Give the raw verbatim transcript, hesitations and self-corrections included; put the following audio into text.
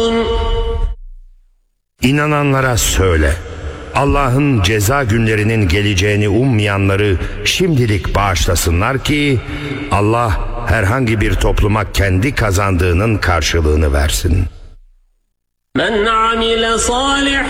İnananlara söyle, Allah'ın ceza günlerinin geleceğini ummayanları şimdilik bağışlasınlar ki Allah herhangi bir topluma kendi kazandığının karşılığını versin. Men amile salihan